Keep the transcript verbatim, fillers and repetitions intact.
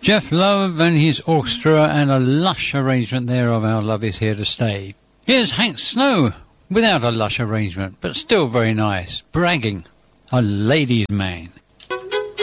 Jeff Love and his orchestra, and a lush arrangement there of Our Love Is Here to Stay. Here's Hank Snow, without a lush arrangement, but still very nice. Bragging, a ladies' man.